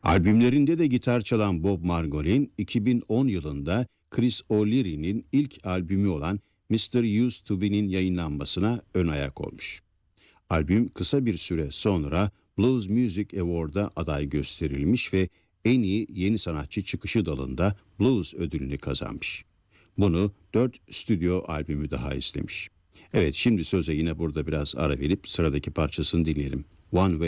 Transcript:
Albümlerinde de gitar çalan Bob Margolin, 2010 yılında Chris O'Leary'nin ilk albümü olan Mr. Used to Be'nin yayınlanmasına ön ayak olmuş. Albüm kısa bir süre sonra Blues Music Award'a aday gösterilmiş ve en iyi yeni sanatçı çıkışı dalında Blues ödülünü kazanmış. Bunu 4 stüdyo albümü daha izlemiş. Evet, şimdi söze yine burada biraz ara verip sıradaki parçasını dinleyelim. One Way